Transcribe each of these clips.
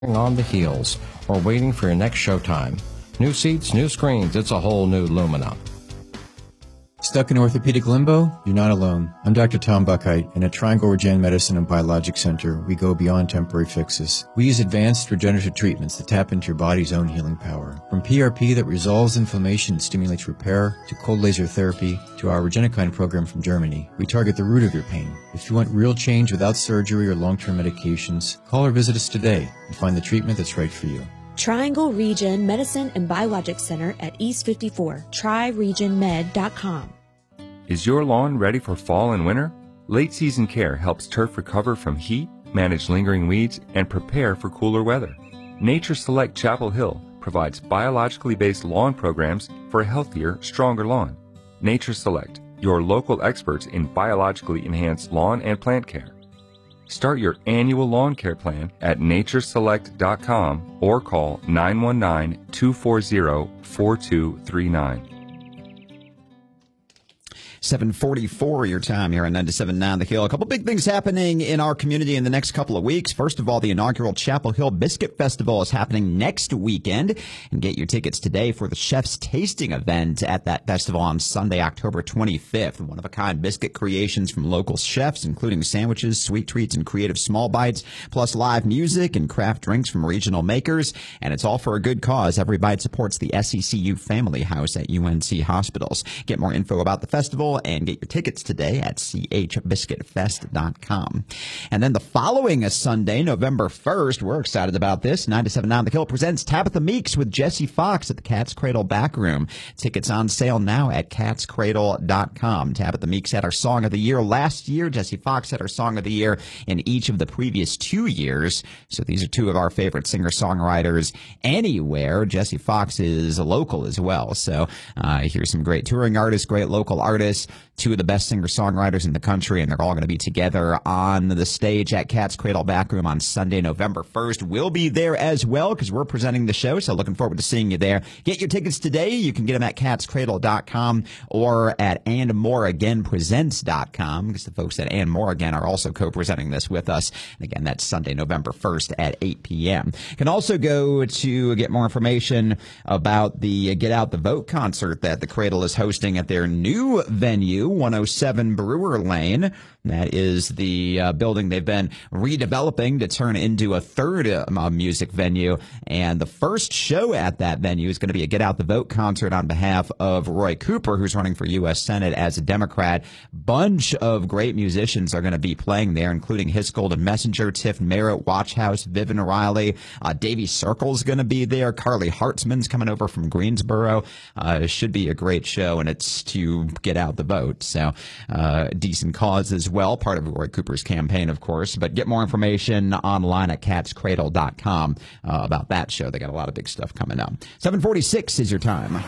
on the heels or waiting for your next showtime. New seats, new screens, it's a whole new Lumina. Stuck in orthopedic limbo? You're not alone. I'm Dr. Tom Buckheit, and at Triangle Regen Medicine and Biologic Center, we go beyond temporary fixes. We use advanced regenerative treatments that tap into your body's own healing power. From PRP that resolves inflammation and stimulates repair, to cold laser therapy, to our Regenikine program from Germany, we target the root of your pain. If you want real change without surgery or long-term medications, call or visit us today and find the treatment that's right for you. Triangle Regen Medicine and Biologic Center at East 54, TryRegenMed.com. Is your lawn ready for fall and winter? Late season care helps turf recover from heat, manage lingering weeds, and prepare for cooler weather. Nature Select Chapel Hill provides biologically based lawn programs for a healthier, stronger lawn. Nature Select, your local experts in biologically enhanced lawn and plant care. Start your annual lawn care plan at natureselect.com or call 919-240-4239. 7:44 your time here on 97.9 The Hill. A couple big things happening in our community in the next couple of weeks. First of all, the inaugural Chapel Hill Biscuit Festival is happening next weekend. And get your tickets today for the Chef's Tasting event at that festival on Sunday, October 25th. One-of-a-kind biscuit creations from local chefs, including sandwiches, sweet treats, and creative small bites, plus live music and craft drinks from regional makers. And it's all for a good cause. Every bite supports the SECU Family House at UNC Hospitals. Get more info about the festival and get your tickets today at chbiscuitfest.com. And then the following Sunday, November 1st, we're excited about this. 97.9 The Hill presents Tabitha Meeks with Jesse Fox at the Cat's Cradle Backroom. Tickets on sale now at catscradle.com. Tabitha Meeks had our Song of the Year last year. Jesse Fox had our Song of the Year in each of the previous 2 years. So these are two of our favorite singer-songwriters anywhere. Jesse Fox is a local as well. So here's some great touring artists, great local artists, two of the best singer-songwriters in the country, and they're all going to be together on the stage at Cat's Cradle Backroom on Sunday, November 1st. We'll be there as well because we're presenting the show, so looking forward to seeing you there. Get your tickets today. You can get them at catscradle.com or at andmoreagainpresents.com because the folks at And More Again are also co-presenting this with us. And again, that's Sunday, November 1st at 8 p.m. You can also go to get more information about the Get Out the Vote concert that the Cradle is hosting at their new venue, 107 Brewer Lane. That is the building they've been redeveloping to turn into a third music venue. And the first show at that venue is going to be a Get Out the Vote concert on behalf of Roy Cooper, who's running for U.S. Senate as a Democrat. Bunch of great musicians are going to be playing there, including His Golden Messenger, Tiff Merritt, Watchhouse, Vivian Riley. Davey Circle's going to be there. Carly Hartzman's coming over from Greensboro. It should be a great show, and it's to get out the vote. So decent cause as well, part of Roy Cooper's campaign, of course. But get more information online at catscradle.com about that show. They got a lot of big stuff coming up. 7:46 is your time.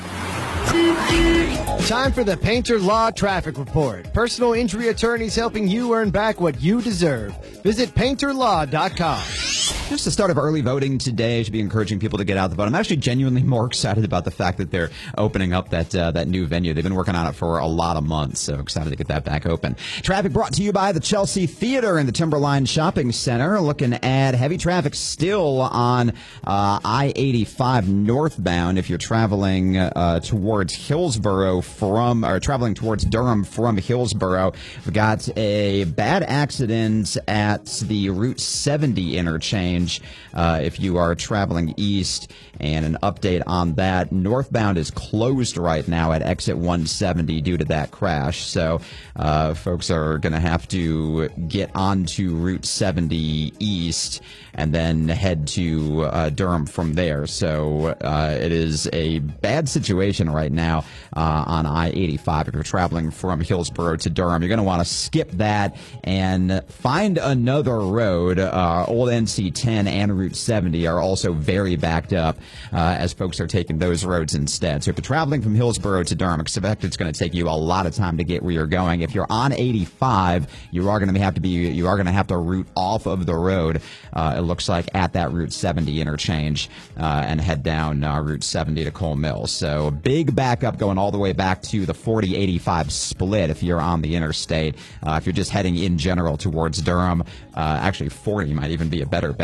Time for the Painter Law Traffic Report. Personal injury attorneys helping you earn back what you deserve. Visit painterlaw.com. Just the start of early voting today. I should be encouraging people to get out the vote. I'm actually genuinely more excited about the fact that they're opening up that new venue. They've been working on it for a lot of months, so excited to get that back open. Traffic brought to you by the Chelsea Theater and the Timberline Shopping Center. Looking at heavy traffic still on I-85 northbound if you're traveling towards Hillsborough traveling towards Durham from Hillsborough. We've got a bad accident at the Route 70 interchange if you are traveling east, and an update on that. Northbound is closed right now at exit 170 due to that crash, so folks are going to have to get onto Route 70 east and then head to Durham from there. So it is a bad situation right now on I-85. If you're traveling from Hillsborough to Durham, you're going to want to skip that and find another road. Old NC-10 and Route 70 are also very backed up as folks are taking those roads instead. So if you're traveling from Hillsborough to Durham, expect it's going to take you a lot of time to get where you're going. If you're on 85, you are going to have to route off of the road. It looks like at that Route 70 interchange and head down Route 70 to Cole Mills. So big backup going all the way back to the 40-85 split if you're on the interstate. If you're just heading in general towards Durham, actually 40 might even be a better bet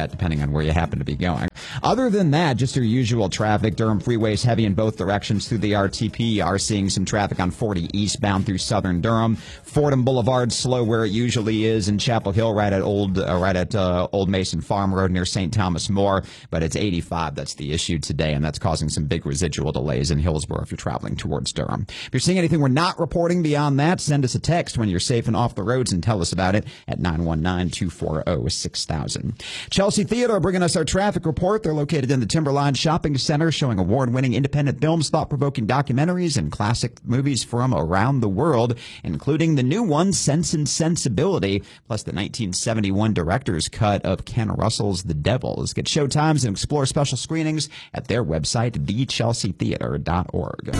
that, depending on where you happen to be going. Other than that, just your usual traffic. Durham Freeway is heavy in both directions through the RTP. You are seeing some traffic on 40 eastbound through southern Durham. Fordham Boulevard slow where it usually is in Chapel Hill, right at Old Mason Farm Road near St. Thomas More. But it's 85. That's the issue today, and that's causing some big residual delays in Hillsborough if you're traveling towards Durham. If you're seeing anything we're not reporting beyond that, send us a text when you're safe and off the roads and tell us about it at 919-240-6000. Chelsea Theater bringing us our traffic report. They're located in the Timberline Shopping Center, showing award-winning independent films, thought-provoking documentaries, and classic movies from around the world, including the new one, Sense and Sensibility, plus the 1971 director's cut of Ken Russell's The Devils. Get showtimes and explore special screenings at their website, thechelseatheater.org.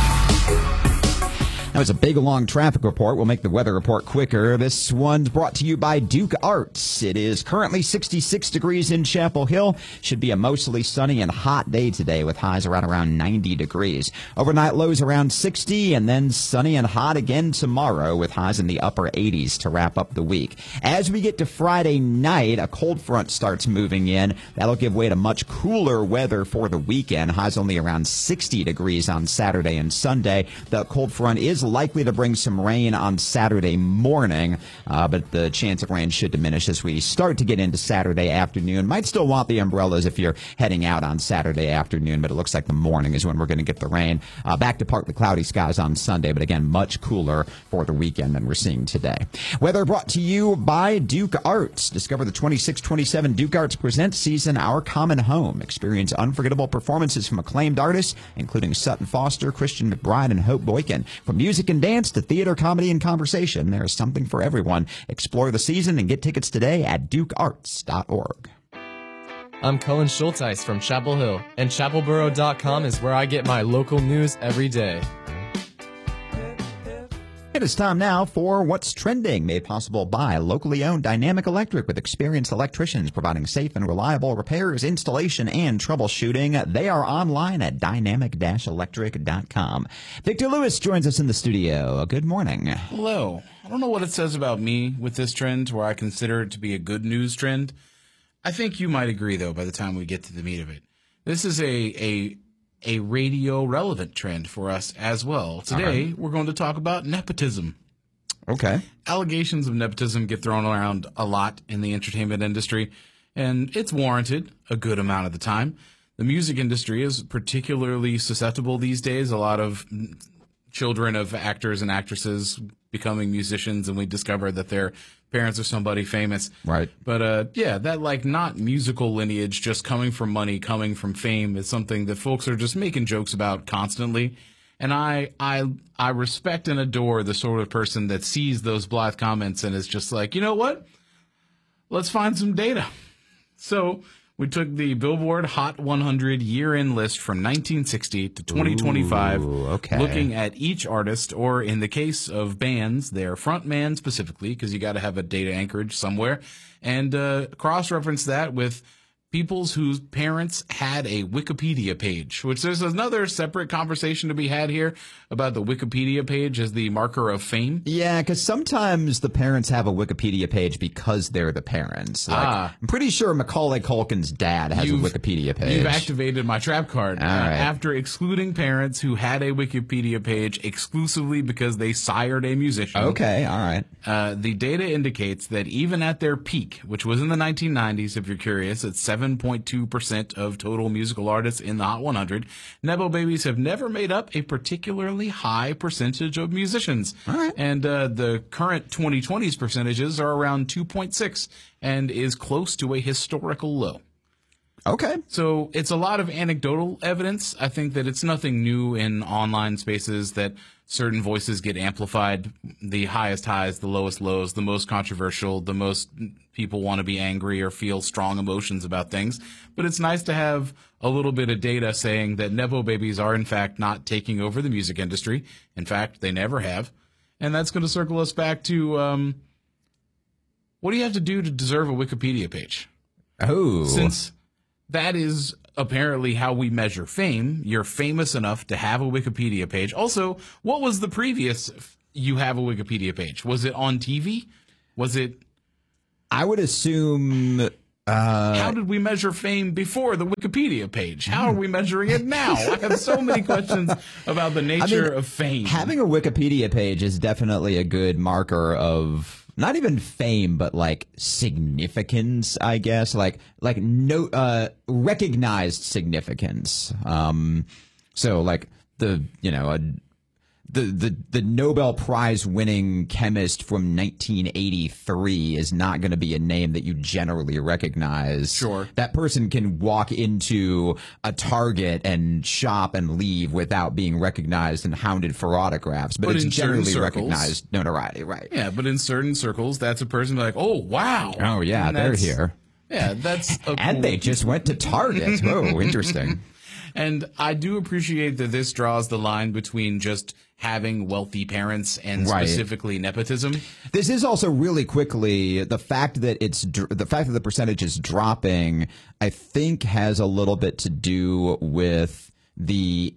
That was a big, long traffic report. We'll make the weather report quicker. This one's brought to you by Duke Arts. It is currently 66 degrees in Chapel Hill. Should be a mostly sunny and hot day today with highs around 90 degrees. Overnight lows around 60 and then sunny and hot again tomorrow with highs in the upper 80s to wrap up the week. As we get to Friday night, a cold front starts moving in. That'll give way to much cooler weather for the weekend. Highs only around 60 degrees on Saturday and Sunday. The cold front is likely to bring some rain on Saturday morning, but the chance of rain should diminish as we start to get into Saturday afternoon. Might still want the umbrellas if you're heading out on Saturday afternoon, but it looks like the morning is when we're going to get the rain. Back to partly cloudy skies on Sunday, but again, much cooler for the weekend than we're seeing today. Weather brought to you by Duke Arts. Discover the 26-27 Duke Arts Presents season, Our Common Home. Experience unforgettable performances from acclaimed artists, including Sutton Foster, Christian McBride, and Hope Boykin. From music and dance to theater, comedy, and conversation, there is something for everyone. Explore the season and get tickets today at dukearts.org. I'm Cullen Schulteis from Chapel Hill, and chapelboro.com is where I get my local news every day. It is time now for What's Trending, made possible by locally owned Dynamic Electric with experienced electricians providing safe and reliable repairs, installation, and troubleshooting. They are online at dynamic-electric.com. Victor Lewis joins us in the studio. Good morning. Hello. I don't know what it says about me with this trend where I consider it to be a good news trend. I think you might agree, though, by the time we get to the meat of it. This is a radio-relevant trend for us as well. Today, we're going to talk about nepotism. Okay. Allegations of nepotism get thrown around a lot in the entertainment industry, and it's warranted a good amount of the time. The music industry is particularly susceptible these days. A lot of children of actors and actresses becoming musicians, and we discover that their parents are somebody famous. Right. But that not musical lineage, just coming from money, coming from fame, is something that folks are just making jokes about constantly. And I respect and adore the sort of person that sees those blithe comments and is just like, you know what? Let's find some data. So we took the Billboard Hot 100 year-end list from 1960 to 2025, looking at each artist, or in the case of bands, their front man specifically, because you got to have a data anchorage somewhere, and cross-reference that with peoples whose parents had a Wikipedia page, which there's another separate conversation to be had here about the Wikipedia page as the marker of fame. Yeah, because sometimes the parents have a Wikipedia page because they're the parents. I'm pretty sure Macaulay Culkin's dad has a Wikipedia page. You've activated my trap card. All right. After excluding parents who had a Wikipedia page exclusively because they sired a musician. Okay, all right. The data indicates that even at their peak, which was in the 1990s, if you're curious, it's 7.2% of total musical artists in the Hot 100. Nepo babies have never made up a particularly high percentage of musicians. All right. And the current 2020's percentages are around 2.6 and is close to a historical low. Okay. So it's a lot of anecdotal evidence. I think that it's nothing new in online spaces that certain voices get amplified, the highest highs, the lowest lows, the most controversial, the most people want to be angry or feel strong emotions about things. But it's nice to have a little bit of data saying that Nepo babies are, in fact, not taking over the music industry. In fact, they never have. And that's going to circle us back to what do you have to do to deserve a Wikipedia page? Oh. Since that is apparently how we measure fame. You're famous enough to have a Wikipedia page. Also, what was the previous you have a Wikipedia page? Was it on TV? Was it? I would assume How did we measure fame before the Wikipedia page? How are we measuring it now? I have so many questions about the nature of fame. Having a Wikipedia page is definitely a good marker of not even fame, but like significance, I guess. Like recognized significance. So like the Nobel Prize winning chemist from 1983 is not going to be a name that you generally recognize. Sure. That person can walk into a Target and shop and leave without being recognized and hounded for autographs, but it's generally recognized notoriety, right? Yeah, but in certain circles, that's a person like, oh, wow. Oh, yeah, they're here. Yeah, that's a and they just went to Target. Whoa, interesting. And I do appreciate that this draws the line between just having wealthy parents and specifically nepotism. This is also really quickly the fact that the percentage is dropping, I think has a little bit to do with the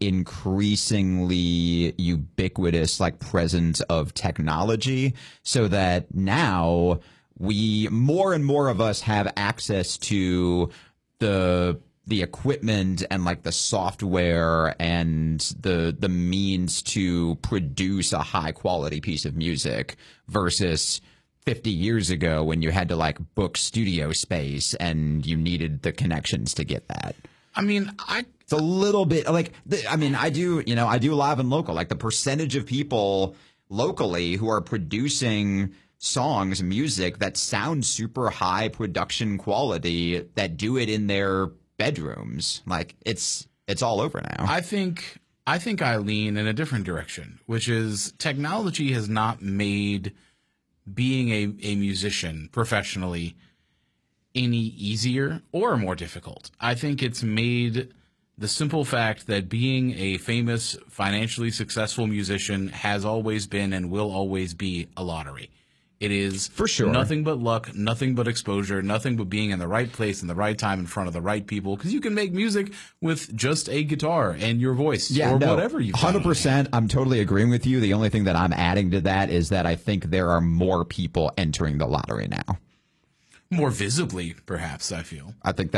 increasingly ubiquitous like presence of technology, so that now more and more of us have access to the equipment and like the software and the means to produce a high quality piece of music versus 50 years ago when you had to like book studio space and you needed the connections to get that. I mean, it's a little bit like, I do live and local, like the percentage of people locally who are producing songs, music that sound super high production quality that do it in their bedrooms, like it's all over now. I think I lean in a different direction, which is technology has not made being a musician professionally any easier or more difficult. I think it's made the simple fact that being a famous, financially successful musician has always been and will always be a lottery. It is for sure nothing but luck, nothing but exposure, nothing but being in the right place in the right time in front of the right people. Because you can make music with just a guitar and your voice, whatever you. 100%. I'm totally agreeing with you. The only thing that I'm adding to that is that I think there are more people entering the lottery now. More visibly, perhaps. I feel. I think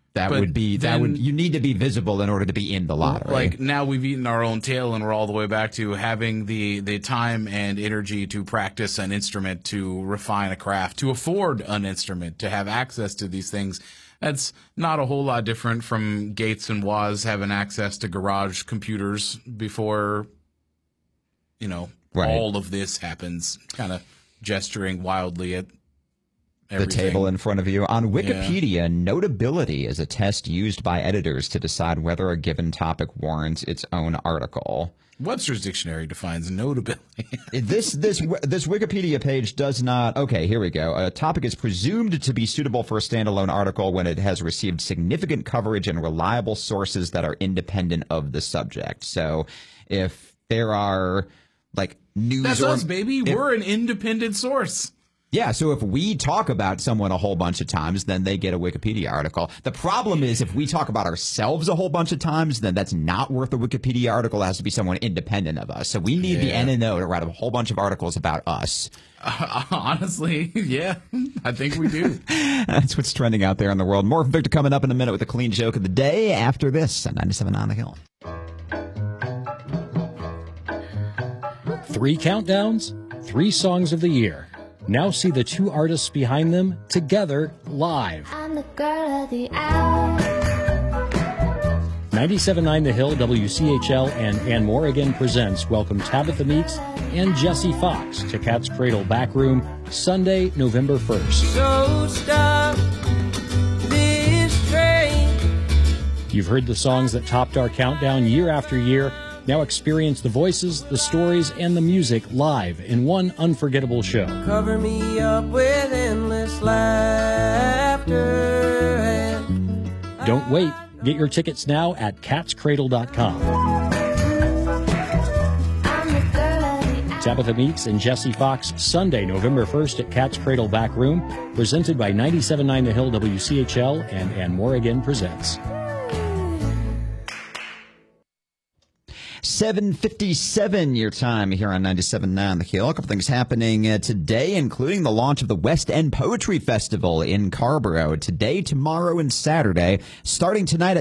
you need to be visible in order to be in the lottery. Like now we've eaten our own tail and we're all the way back to having the time and energy to practice an instrument, to refine a craft, to afford an instrument, to have access to these things. That's not a whole lot different from Gates and Woz having access to garage computers before, all of this happens, kind of gesturing wildly at everything. The table in front of you. On Wikipedia, notability is a test used by editors to decide whether a given topic warrants its own article. Webster's Dictionary defines notability. This Wikipedia page does not. Okay, here we go. A topic is presumed to be suitable for a standalone article when it has received significant coverage and reliable sources that are independent of the subject. So if there are like news, that's us, baby. We're an independent source. Yeah, so if we talk about someone a whole bunch of times, then they get a Wikipedia article. The problem is if we talk about ourselves a whole bunch of times, then that's not worth a Wikipedia article. It has to be someone independent of us. So we need the NNO to write a whole bunch of articles about us. Honestly, yeah, I think we do. That's what's trending out there in the world. More from Victor coming up in a minute with a clean joke of the day after this on 97 on the Hill. 3 countdowns, 3 songs of the year. Now see the 2 artists behind them together live. I'm the girl of the hour. 97.9 The Hill, WCHL, and Ann Morrigan presents welcome Tabitha Meeks and Jesse Fox to Cat's Cradle Backroom, Sunday, November 1st. So stop this train. You've heard the songs that topped our countdown year after year. Now experience the voices, the stories, and the music live in one unforgettable show. Cover me up with endless laughter. Don't wait. Get your tickets now at catscradle.com. Tabitha Meeks and Jesse Fox, Sunday, November 1st at Cat's Cradle Backroom, presented by 97.9 The Hill, WCHL, and Ann Morrigan Presents. 7:57 your time here on 97.9 The Hill. A couple things happening today, including the launch of the West End Poetry Festival in Carrboro today, tomorrow, and Saturday. Starting tonight at